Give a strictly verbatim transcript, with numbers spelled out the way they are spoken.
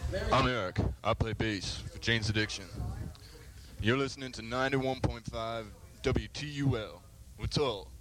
I'm Eric. I play bass for Jane's Addiction. You're listening to ninety-one point five W T U L. What's up?